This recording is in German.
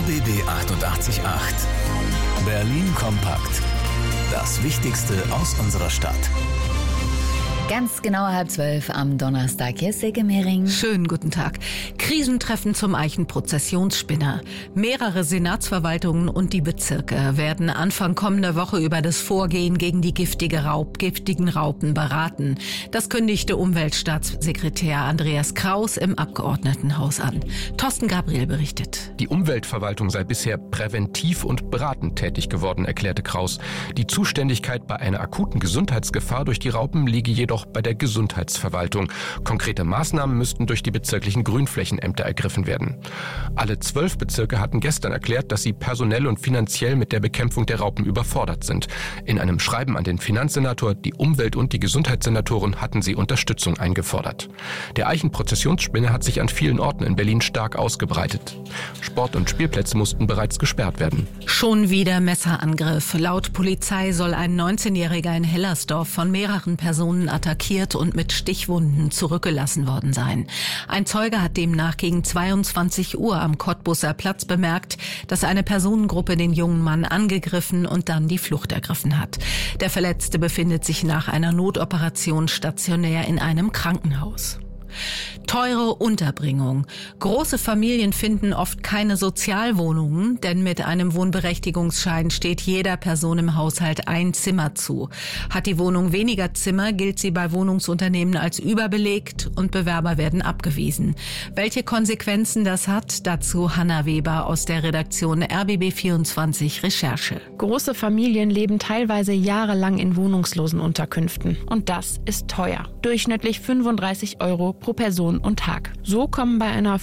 RBB 888. Berlin kompakt. Das Wichtigste aus unserer Stadt. Ganz genau 11:30 am Donnerstag. Hier ist Silke Mehring. Schönen guten Tag. Krisentreffen zum Eichenprozessionsspinner. Mehrere Senatsverwaltungen und die Bezirke werden Anfang kommender Woche über das Vorgehen gegen die giftigen Raupen beraten. Das kündigte Umweltstaatssekretär Andreas Kraus im Abgeordnetenhaus an. Thorsten Gabriel berichtet. Die Umweltverwaltung sei bisher präventiv und beratend tätig geworden, erklärte Kraus. Die Zuständigkeit bei einer akuten Gesundheitsgefahr durch die Raupen liege jedoch bei der Gesundheitsverwaltung. Konkrete Maßnahmen müssten durch die bezirklichen Grünflächenämter ergriffen werden. Alle 12 Bezirke hatten gestern erklärt, dass sie personell und finanziell mit der Bekämpfung der Raupen überfordert sind. In einem Schreiben an den Finanzsenator, die Umwelt- und die Gesundheitssenatoren hatten sie Unterstützung eingefordert. Der Eichenprozessionsspinner hat sich an vielen Orten in Berlin stark ausgebreitet. Sport- und Spielplätze mussten bereits gesperrt werden. Schon wieder Messerangriff. Laut Polizei soll ein 19-Jähriger in Hellersdorf von mehreren Personen attackiert und mit Stichwunden zurückgelassen worden sein. Ein Zeuge hat demnach gegen 22 Uhr am Kottbusser Platz bemerkt, dass eine Personengruppe den jungen Mann angegriffen und dann die Flucht ergriffen hat. Der Verletzte befindet sich nach einer Notoperation stationär in einem Krankenhaus. Teure Unterbringung. Große Familien finden oft keine Sozialwohnungen, denn mit einem Wohnberechtigungsschein steht jeder Person im Haushalt ein Zimmer zu. Hat die Wohnung weniger Zimmer, gilt sie bei Wohnungsunternehmen als überbelegt und Bewerber werden abgewiesen. Welche Konsequenzen das hat, dazu Hanna Weber aus der Redaktion RBB24 Recherche. Große Familien leben teilweise jahrelang in wohnungslosen Unterkünften. Und das ist teuer. Durchschnittlich 35 € pro Person und Tag. So kommen bei einer